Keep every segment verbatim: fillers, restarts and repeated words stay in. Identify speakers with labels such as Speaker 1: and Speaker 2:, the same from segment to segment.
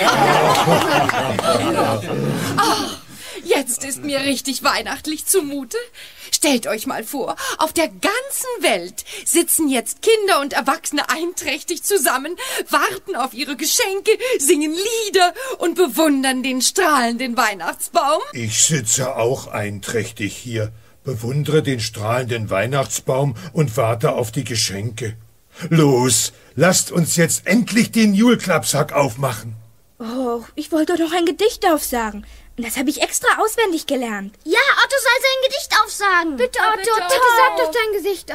Speaker 1: Ach, jetzt ist mir richtig weihnachtlich zumute. Stellt euch mal vor, auf der ganzen Welt sitzen jetzt Kinder und Erwachsene einträchtig zusammen, warten auf ihre Geschenke, singen Lieder und bewundern den strahlenden Weihnachtsbaum.
Speaker 2: Ich sitze auch einträchtig hier, bewundere den strahlenden Weihnachtsbaum und warte auf die Geschenke. Los, lasst uns jetzt endlich den Julklappsack aufmachen.
Speaker 3: Oh, ich wollte doch noch ein Gedicht aufsagen. Und das habe ich extra auswendig gelernt.
Speaker 4: Ja, Otto soll sein Gedicht aufsagen.
Speaker 5: Bitte, Otto, bitte,
Speaker 4: bitte
Speaker 5: sag doch dein Gesicht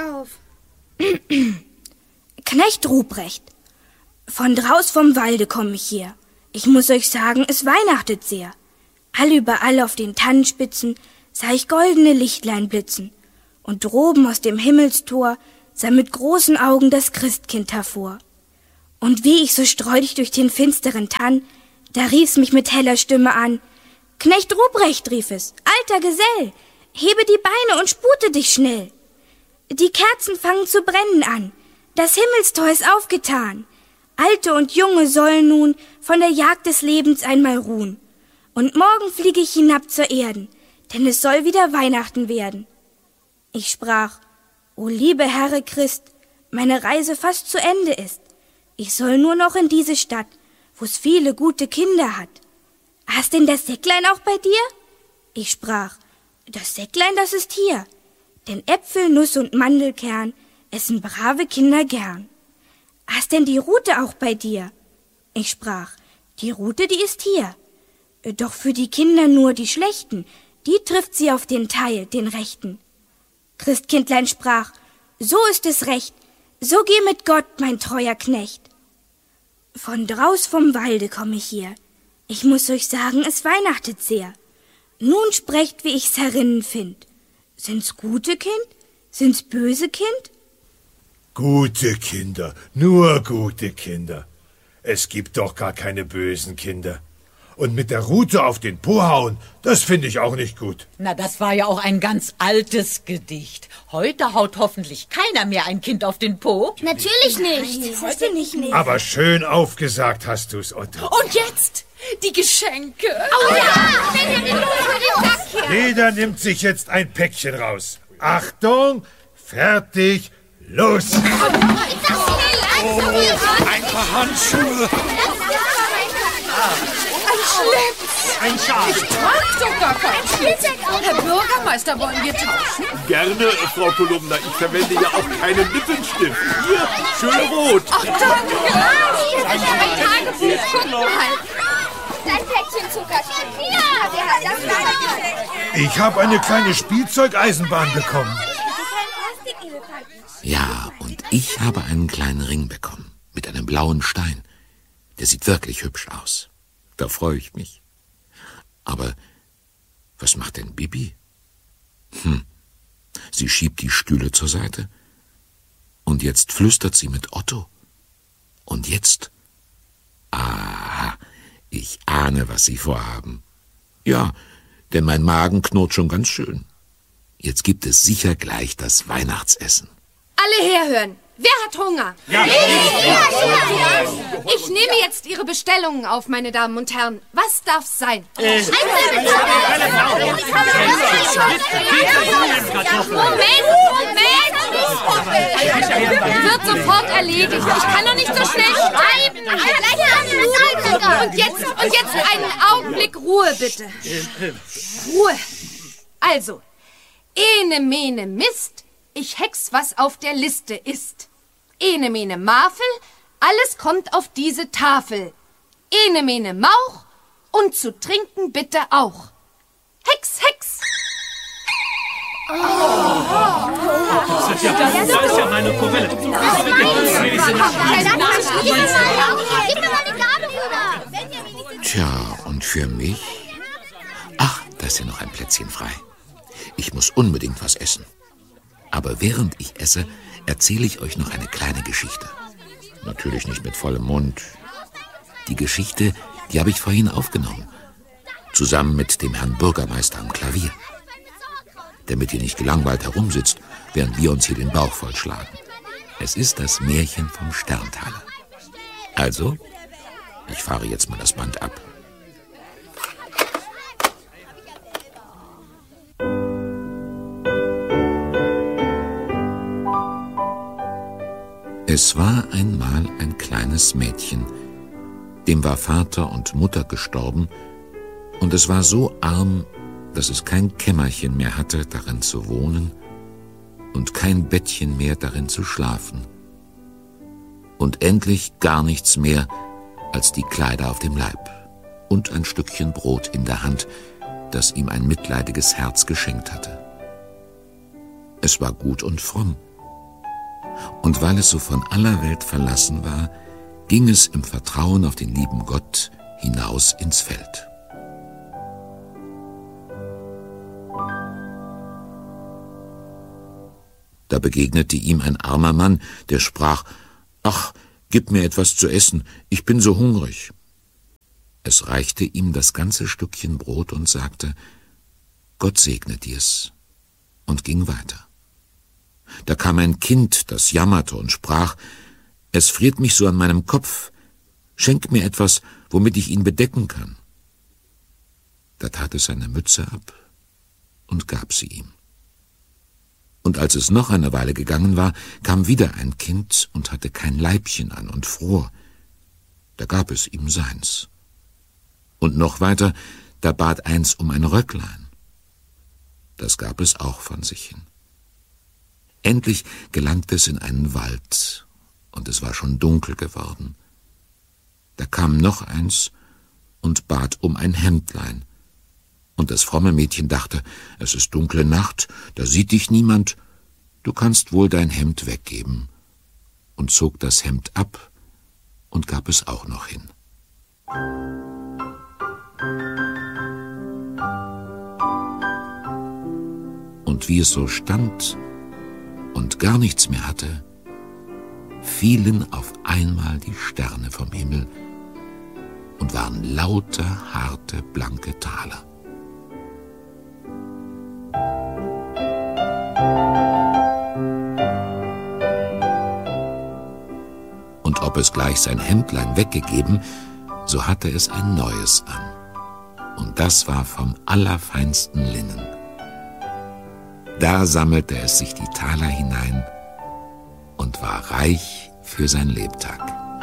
Speaker 5: auf.
Speaker 3: Knecht Ruprecht, von draus vom Walde komm ich her. Ich muss euch sagen, es weihnachtet sehr. All überall auf den Tannenspitzen sah ich goldene Lichtlein blitzen. Und droben aus dem Himmelstor sah mit großen Augen das Christkind hervor. Und wie ich so streudig durch den finsteren Tann, da rief's mich mit heller Stimme an. Knecht Ruprecht, rief es, alter Gesell, hebe die Beine und spute dich schnell. Die Kerzen fangen zu brennen an, das Himmelstor ist aufgetan. Alte und Junge sollen nun von der Jagd des Lebens einmal ruhen. Und morgen fliege ich hinab zur Erden, denn es soll wieder Weihnachten werden. Ich sprach, o liebe Herre Christ, meine Reise fast zu Ende ist. Ich soll nur noch in diese Stadt, wo's viele gute Kinder hat. Hast denn das Säcklein auch bei dir? Ich sprach, das Säcklein, das ist hier. Denn Äpfel, Nuss und Mandelkern essen brave Kinder gern. Hast denn die Rute auch bei dir? Ich sprach, die Rute, die ist hier. Doch für die Kinder nur die Schlechten, die trifft sie auf den Teil, den Rechten. Christkindlein sprach, so ist es recht, so geh mit Gott, mein treuer Knecht. Von draus vom Walde komm ich hier. Ich muss euch sagen, es weihnachtet sehr. Nun sprecht, wie ich's herinnen find. Sind's gute Kind? Sind's böse Kind?
Speaker 2: Gute Kinder, nur gute Kinder. Es gibt doch gar keine bösen Kinder. Und mit der Rute auf den Po hauen, das finde ich auch nicht gut.
Speaker 6: Na, das war ja auch ein ganz altes Gedicht. Heute haut hoffentlich keiner mehr ein Kind auf den Po.
Speaker 4: Natürlich nicht.
Speaker 3: Nein, heute nicht, nicht.
Speaker 2: Aber schön aufgesagt hast du's, Otto.
Speaker 1: Und jetzt die Geschenke.
Speaker 4: Oh ja!
Speaker 2: Jeder nimmt sich jetzt ein Päckchen raus. Achtung, fertig, los!
Speaker 7: Oh, ein paar Handschuhe.
Speaker 1: Ein Schlips.
Speaker 7: Ein Schal.
Speaker 1: Ich trag doch gar kein Schlips. Herr Bürgermeister, wollen wir tauschen?
Speaker 7: Gerne, Frau Kolumna. Ich verwende ja auch keinen Lippenstift. Hier, schön rot.
Speaker 1: Ach, danke.
Speaker 4: Ein Tagebuch, guck mal. Dein Päckchen Zuckerstückchen. Ja, wer hat das weitergeschenkt?
Speaker 2: Ich habe eine kleine Spielzeugeisenbahn bekommen.
Speaker 8: Ja, und ich habe einen kleinen Ring bekommen. Mit einem blauen Stein. Der sieht wirklich hübsch aus. Da freue ich mich. Aber was macht denn Bibi? Hm, sie schiebt die Stühle zur Seite. Und jetzt flüstert sie mit Otto. Und jetzt? Aha, ich ahne, was sie vorhaben. Ja, denn mein Magen knurrt schon ganz schön. Jetzt gibt es sicher gleich das Weihnachtsessen.
Speaker 5: Alle herhören. Wer hat Hunger?
Speaker 7: Ja.
Speaker 5: Ich, ja, ich nehme jetzt Ihre Bestellungen auf, meine Damen und Herren. Was darf's sein?
Speaker 7: Äh.
Speaker 5: Moment, Moment! Wird sofort erledigt. Ich kann doch nicht so schnell schreiben. Und jetzt, und jetzt einen Augenblick Ruhe, bitte. Ruhe. Also, ene, mene, Mist. Ich hex, was auf der Liste ist. Ene, mene, Mafel, alles kommt auf diese Tafel. Ene, mene, Mauch und zu trinken bitte auch. Hex, Hex.
Speaker 9: Oh. Das ist ja, das ist ja meine Forelle.
Speaker 4: Gib mir mal die Gabel, Bruder.
Speaker 8: Tja, und für mich? Ach, da ist ja noch ein Plätzchen frei. Ich muss unbedingt was essen. Aber während ich esse, erzähle ich euch noch eine kleine Geschichte. Natürlich nicht mit vollem Mund. Die Geschichte, die habe ich vorhin aufgenommen. Zusammen mit dem Herrn Bürgermeister am Klavier. Damit ihr nicht gelangweilt herumsitzt, während wir uns hier den Bauch vollschlagen. Es ist das Märchen vom Sterntaler. Also, Ich fahre jetzt mal das Band ab. Es war einmal ein kleines Mädchen, dem war Vater und Mutter gestorben, und es war so arm, dass es kein Kämmerchen mehr hatte, darin zu wohnen, und kein Bettchen mehr, darin zu schlafen. Und endlich gar nichts mehr als die Kleider auf dem Leib und ein Stückchen Brot in der Hand, das ihm ein mitleidiges Herz geschenkt hatte. Es war gut und fromm. Und weil es so von aller Welt verlassen war, ging es im Vertrauen auf den lieben Gott hinaus ins Feld. Da begegnete ihm ein armer Mann, der sprach: »Ach, gib mir etwas zu essen, ich bin so hungrig.« Es reichte ihm das ganze Stückchen Brot und sagte: »Gott segne dir's«, und ging weiter. Da kam ein Kind, das jammerte und sprach: »Es friert mich so an meinem Kopf, schenk mir etwas, womit ich ihn bedecken kann.« Da tat es seine Mütze ab und gab sie ihm. Und als es noch eine Weile gegangen war, kam wieder ein Kind und hatte kein Leibchen an und fror. Da gab es ihm seins. Und noch weiter, da bat eins um ein Röcklein. Das gab es auch von sich hin. Endlich gelangte es in einen Wald, und es war schon dunkel geworden. Da kam noch eins und bat um ein Hemdlein. Und das fromme Mädchen dachte: Es ist dunkle Nacht, da sieht dich niemand, du kannst wohl dein Hemd weggeben, und zog das Hemd ab und gab es auch noch hin. Und wie es so stand und gar nichts mehr hatte, fielen auf einmal die Sterne vom Himmel und waren lauter, harte, blanke Taler. Und ob es gleich sein Hemdlein weggegeben, so hatte es ein neues an. Und das war vom allerfeinsten Linnen. Da sammelte es sich die Taler hinein und war reich für sein Lebtag.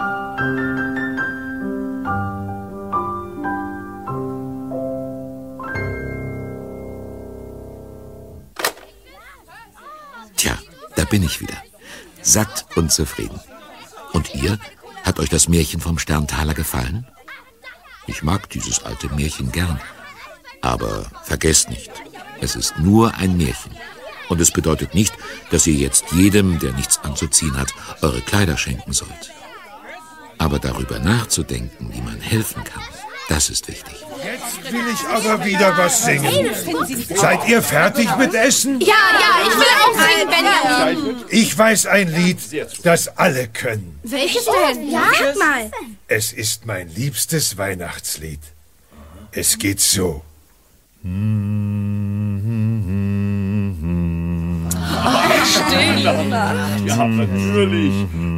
Speaker 8: Tja, da bin ich wieder, satt und zufrieden. Und ihr? Hat euch das Märchen vom Sterntaler gefallen? Ich mag dieses alte Märchen gern. Aber vergesst nicht, es ist nur ein Märchen. Und es bedeutet nicht, dass ihr jetzt jedem, der nichts anzuziehen hat, eure Kleider schenken sollt. Aber darüber nachzudenken, wie man helfen kann, das ist wichtig.
Speaker 2: Jetzt will ich aber wieder was singen. Seid ihr fertig mit Essen?
Speaker 5: Ja, ja, ich will auch singen, Benjamin.
Speaker 2: Ich weiß ein Lied, das alle können.
Speaker 5: Welches denn?
Speaker 3: Ja, sag mal.
Speaker 2: Es ist mein liebstes Weihnachtslied. Es geht so.
Speaker 7: Ja, natürlich.